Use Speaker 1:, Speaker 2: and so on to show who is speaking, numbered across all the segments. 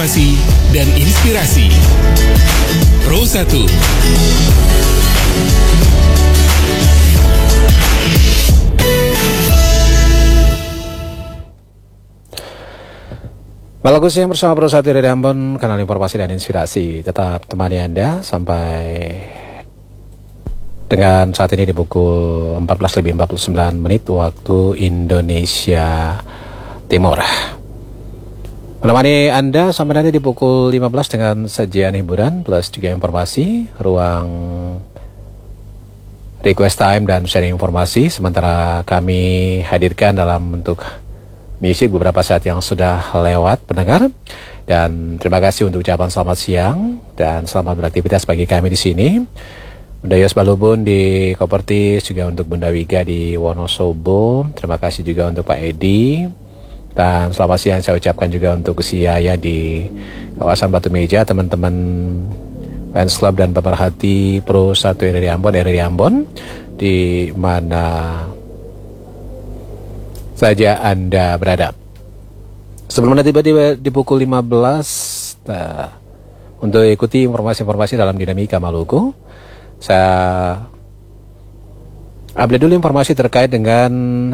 Speaker 1: informasi dan inspirasi. Pro 1.
Speaker 2: Malam siang bersama Pro 1 dari Ambon, kanal informasi dan inspirasi. Tetap temani Anda sampai dengan saat ini di pukul 14:49 waktu Indonesia Timur. Menemani Anda sampai nanti di pukul 15 dengan sajian hiburan plus juga informasi, ruang request time dan sharing informasi. Sementara kami hadirkan dalam bentuk musik beberapa saat yang sudah lewat pendengar, dan terima kasih untuk ucapan selamat siang dan selamat beraktivitas bagi kami di sini. Bunda Yos Balubun di Kopertis, juga untuk Bunda Wiga di Wonosobo. Terima kasih juga untuk Pak Edi, dan selamat siang saya ucapkan juga untuk si Yaya di kawasan Batu Meja, teman-teman fans club dan pemerhati Pro 1 RRI Ambon di mana saja Anda berada. Sebelum nanti tiba di pukul 15, untuk ikuti informasi-informasi dalam dinamika Maluku, saya update dulu informasi terkait dengan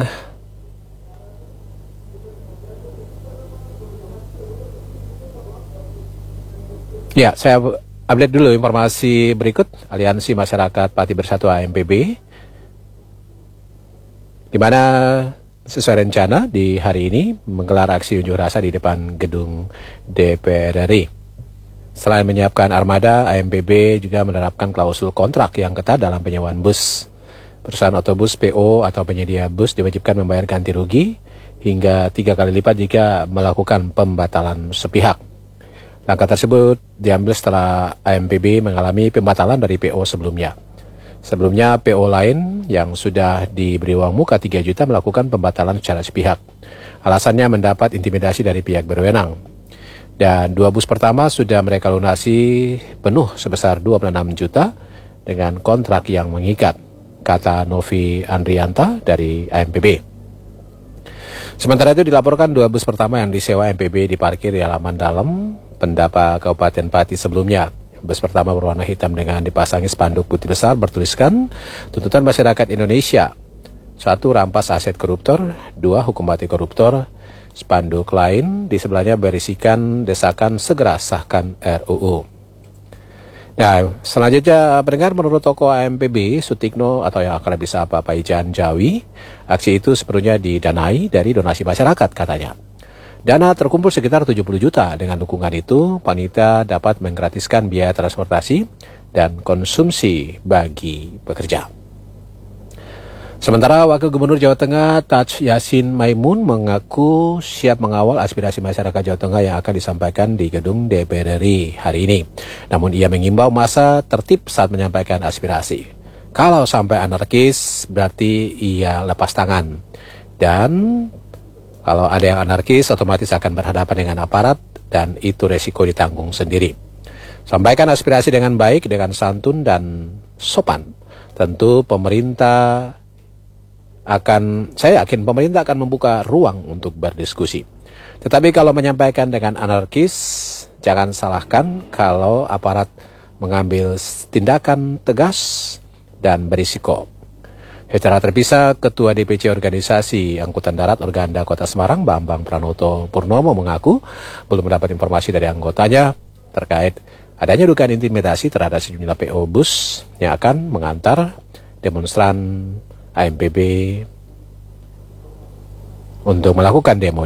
Speaker 2: saya update dulu informasi berikut. Aliansi Masyarakat Pati Bersatu AMPB, di mana sesuai rencana di hari ini menggelar aksi unjuk rasa di depan gedung DPR RI. Selain menyiapkan armada, AMPB juga menerapkan klausul kontrak yang ketat dalam penyewaan bus. Perusahaan otobus PO atau penyedia bus diwajibkan membayar ganti rugi hingga 3 kali lipat jika melakukan pembatalan sepihak. Langkah tersebut diambil setelah AMPB mengalami pembatalan dari PO sebelumnya. Sebelumnya PO lain yang sudah diberi uang muka 3 juta melakukan pembatalan secara sepihak. Alasannya mendapat intimidasi dari pihak berwenang. Dan 2 bus pertama sudah mereka lunasi penuh sebesar 26 juta dengan kontrak yang mengikat, kata Novi Andrianta dari AMPB. Sementara itu dilaporkan 2 bus pertama yang disewa AMPB diparkir di halaman dalam Pendapa Kabupaten Pati sebelumnya. Bus pertama berwarna hitam dengan dipasangi spanduk putih besar bertuliskan tuntutan masyarakat Indonesia. 1. Rampas aset koruptor. 2. Hukum mati koruptor. Spanduk lain di sebelahnya berisikan desakan segera sahkan RUU. Nah, selanjutnya pendengar, menurut tokoh AMPB Sutikno atau yang akrab disapa Pak Ijan Jawi, aksi itu sepenuhnya didanai dari donasi masyarakat, katanya. Dana terkumpul sekitar 70 juta. Dengan dukungan itu, panitia dapat menggratiskan biaya transportasi dan konsumsi bagi pekerja. Sementara Wakil Gubernur Jawa Tengah Taj Yassin Maimun mengaku siap mengawal aspirasi masyarakat Jawa Tengah yang akan disampaikan di gedung DPR RI hari ini. Namun ia mengimbau massa tertib saat menyampaikan aspirasi. Kalau sampai anarkis berarti ia lepas tangan. Dan kalau ada yang anarkis, otomatis akan berhadapan dengan aparat, dan itu resiko ditanggung sendiri. Sampaikan aspirasi dengan baik, dengan santun dan sopan. Tentu saya yakin pemerintah akan membuka ruang untuk berdiskusi. Tetapi kalau menyampaikan dengan anarkis, jangan salahkan kalau aparat mengambil tindakan tegas dan berisiko. Secara terpisah, Ketua DPC Organisasi Angkutan Darat Organda Kota Semarang, Bambang Pranoto Purnomo, mengaku belum mendapat informasi dari anggotanya terkait adanya dugaan intimidasi terhadap sejumlah PO bus yang akan mengantar demonstran AMPB untuk melakukan demo